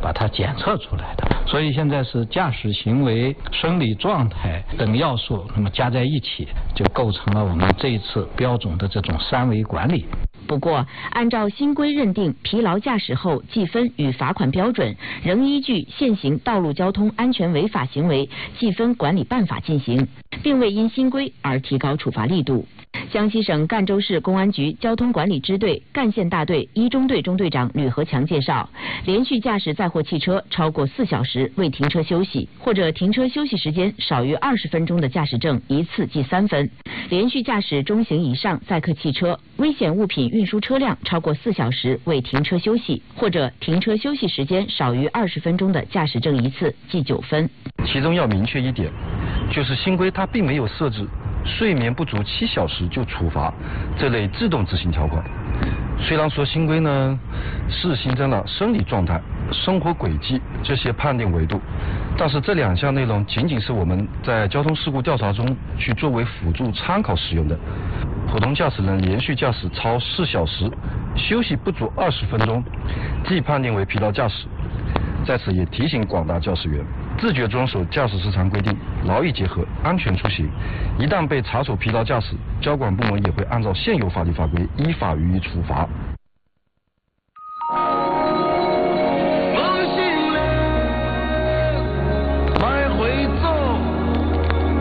把它检测出来的。所以现在是驾驶行为、生理状态等要素，那么加在一起，就构成了我们这一次标准的这种3维管理。 不过，按照新规认定疲劳驾驶后记分与罚款标准，仍依据现行《道路交通安全违法行为记分管理办法》进行，并未因新规而提高处罚力度。江西省赣州市公安局交通管理支队赣县大队1中队中队长吕和强介绍，连续驾驶载货汽车超过4小时未停车休息，或者停车休息时间少于20分钟的驾驶证一次记3分；连续驾驶中型以上载客汽车、危险物品运输车辆超过4小时未停车休息，或者停车休息时间少于20分钟的驾驶证一次记9分。 其中要明确一点，就是新规它并没有设置睡眠不足7小时就处罚这类自动执行条款。虽然说新规呢是新增了生理状态、生活轨迹这些判定维度，但是这2项内容仅仅是我们在交通事故调查中去作为辅助参考使用的。普通驾驶人连续驾驶超4小时，休息不足20分钟，即判定为疲劳驾驶。在此也提醒广大驾驶员，自觉遵守驾驶时长规定，劳逸结合，安全出行。一旦被查处疲劳驾驶，交管部门也会按照现有法律法规依法予以处罚。